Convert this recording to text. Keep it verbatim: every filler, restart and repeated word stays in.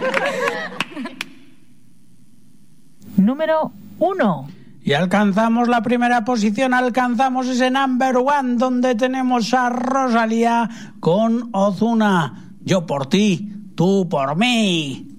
Número uno. Y alcanzamos la primera posición, alcanzamos ese number one donde tenemos a Rosalía con Ozuna. Yo por ti, tú por mí.